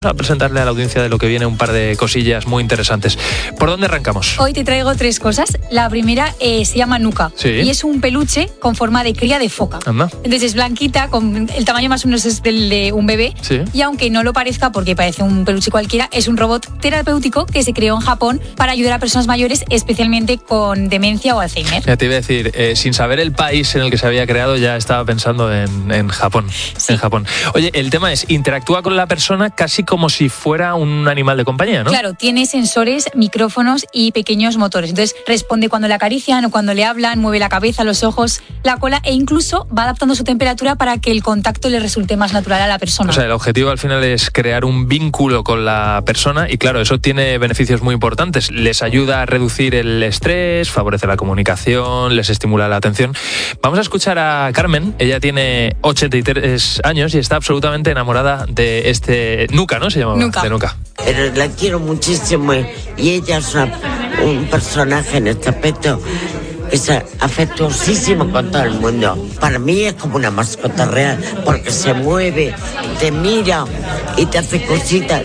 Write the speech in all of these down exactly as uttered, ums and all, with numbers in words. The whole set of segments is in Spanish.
A presentarle a la audiencia de lo que viene un par de cosillas muy interesantes. ¿Por dónde arrancamos? Hoy te traigo tres cosas. La primera eh, se llama Nuka. ¿Sí? Y es un peluche con forma de cría de foca. Anda. Entonces es blanquita, con el tamaño más o menos es del de un bebé. ¿Sí? Y aunque no lo parezca, porque parece un peluche cualquiera, es un robot terapéutico que se creó en Japón para ayudar a personas mayores, especialmente con demencia o Alzheimer. Ya te iba a decir, eh, sin saber el país en el que se había creado, ya estaba pensando en, en Japón. Sí. En Japón. Oye, el tema es, interactúa con la persona casi como si fuera un animal de compañía, ¿no? Claro, tiene sensores, micrófonos y pequeños motores. Entonces responde cuando le acarician o cuando le hablan, mueve la cabeza, los ojos, la cola e incluso va adaptando su temperatura para que el contacto le resulte más natural a la persona. O sea, el objetivo al final es crear un vínculo con la persona y claro, eso tiene beneficios muy importantes. Les ayuda a reducir el estrés, favorece la comunicación, les estimula la atención. Vamos a escuchar a Carmen. Ella tiene ochenta y tres años y está absolutamente enamorada de este Nuka, ¿no? Se llama Nuka. De Nuka. Pero la quiero muchísimo y ella es una, un personaje en este aspecto. Es afectuosísimo con todo el mundo. Para mí es como una mascota real, porque se mueve, te mira y te hace cositas.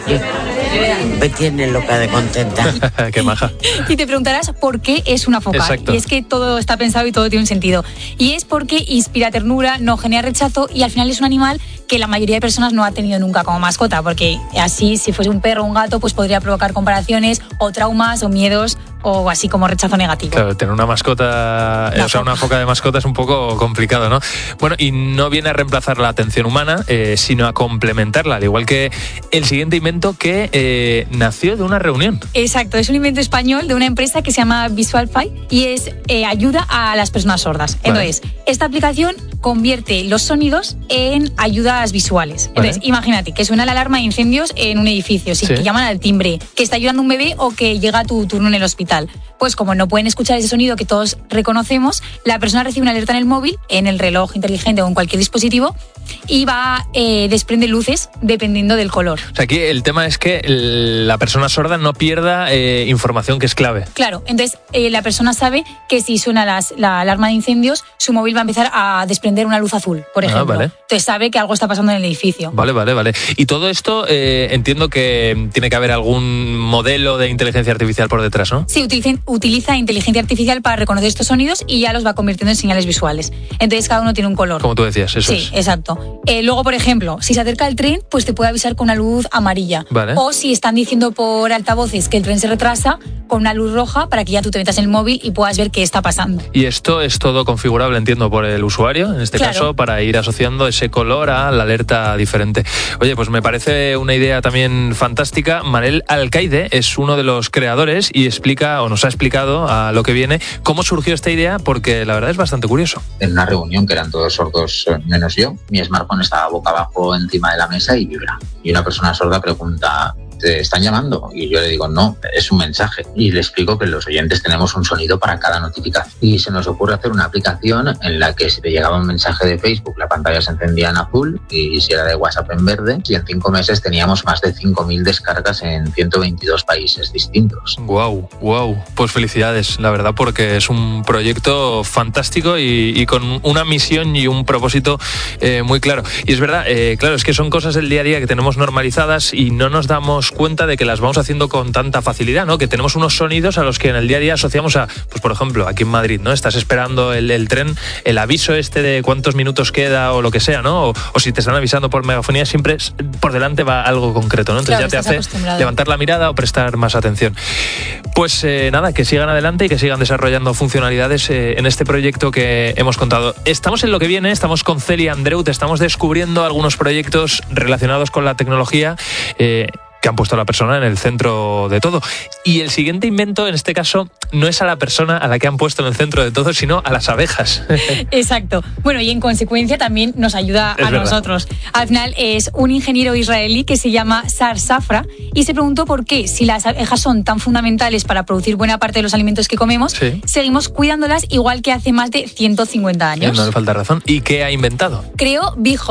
Me tiene loca de contenta. Qué maja. Y te preguntarás por qué es una foca. Exacto. Y es que todo está pensado y todo tiene un sentido. Y es porque inspira ternura, no genera rechazo y al final es un animal que la mayoría de personas no ha tenido nunca como mascota, porque así, si fuese un perro o un gato, pues podría provocar comparaciones o traumas o miedos o así como rechazo negativo. Claro, tener una mascota, Una o sea, foca. una foca de mascota es un poco complicado, ¿no? Bueno, y no viene a reemplazar la atención humana, eh, sino a complementarla, al igual que el siguiente invento que eh, nació de una reunión. Exacto, es un invento español de una empresa que se llama Visualfy y es eh, ayuda a las personas sordas. Vale. Entonces, esta aplicación convierte los sonidos en ayudas visuales. Vale. Entonces, imagínate que suena la alarma de incendios en un edificio, sí, Sí. que llaman al timbre, que está ayudando un bebé o que llega tu turno en el hospital. Pues como no pueden escuchar ese sonido que todos reconocemos, la persona recibe una alerta en el móvil, en el reloj inteligente o en cualquier dispositivo y va eh, desprende luces dependiendo del color. O sea, aquí el tema es que el- la persona sorda no pierda eh, información que es clave. Claro, entonces eh, la persona sabe que si suena las, la alarma de incendios, su móvil va a empezar a desprender una luz azul, por Ah, ejemplo. vale. Entonces sabe que algo está pasando en el edificio. Vale, vale, vale. Y todo esto eh, entiendo que tiene que haber algún modelo de inteligencia artificial por detrás, ¿no? Sí, utiliza, utiliza inteligencia artificial para reconocer estos sonidos y ya los va convirtiendo en señales visuales. Entonces cada uno tiene un color. Como tú decías, eso Sí, es. exacto. Eh, luego, por ejemplo, si se acerca el tren, pues te puede avisar con una luz amarilla. Vale. O si están diciendo por altavoces que el tren se retrasa, con una luz roja para que ya tú te metas en el móvil y puedas ver qué está pasando. Y esto es todo configurable, entiendo, por el usuario, en este Claro. caso, para ir asociando ese color a la alerta diferente. Oye, pues me parece una idea también fantástica. Manel Alcaide es uno de los creadores y explica, o nos ha explicado a lo que viene, cómo surgió esta idea, porque la verdad es bastante curioso. En una reunión que eran todos sordos eh, menos yo, mi smartphone estaba boca abajo encima de la mesa y vibra. Y una persona sorda pregunta, ¿te están llamando? Y yo le digo, no, es un mensaje. Y le explico que los oyentes tenemos un sonido para cada notificación. Y se nos ocurre hacer una aplicación en la que si te llegaba un mensaje de Facebook, la pantalla se encendía en azul, y si era de WhatsApp en verde. Y en cinco meses teníamos más de cinco mil descargas en ciento veintidós países distintos. Wow, wow. Pues felicidades, la verdad, porque es un proyecto fantástico y, y con una misión y un propósito eh, muy claro. Y es verdad, eh, claro, es que son cosas del día a día que tenemos normalizadas y no nos damos cuenta de que las vamos haciendo con tanta facilidad, ¿no? Que tenemos unos sonidos a los que en el día a día asociamos a, pues por ejemplo, aquí en Madrid, ¿no? Estás esperando el, el tren, el aviso este de cuántos minutos queda o lo que sea, ¿no? O, o si te están avisando por megafonía, siempre es- por delante va algo concreto, ¿no? Entonces Claro, ya te estás hace acostumbrado. levantar la mirada o prestar más atención. Pues eh, nada, que sigan adelante y que sigan desarrollando funcionalidades eh, en este proyecto que hemos contado. Estamos en lo que viene, estamos con Celia Andreut, estamos descubriendo algunos proyectos relacionados con la tecnología eh, que han puesto a la persona en el centro de todo. Y el siguiente invento, en este caso, no es a la persona a la que han puesto en el centro de todo, sino a las abejas. Exacto. Bueno, y en consecuencia también nos ayuda Es a verdad. nosotros. Al final es un ingeniero israelí que se llama Sar Safra y se preguntó por qué, si las abejas son tan fundamentales para producir buena parte de los alimentos que comemos, Sí. seguimos cuidándolas igual que hace más de ciento cincuenta años. No le falta razón. ¿Y qué ha inventado? Creó Bee Home,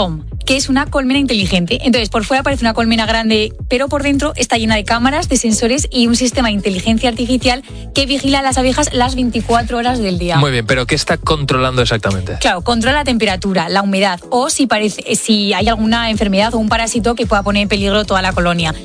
que es una colmena inteligente. Entonces, por fuera parece una colmena grande, pero por dentro está llena de cámaras, de sensores y un sistema de inteligencia artificial que vigila a las abejas las veinticuatro horas del día. Muy bien, pero ¿qué está controlando exactamente? Claro, controla la temperatura, la humedad o si, parece, si hay alguna enfermedad o un parásito que pueda poner en peligro toda la colonia.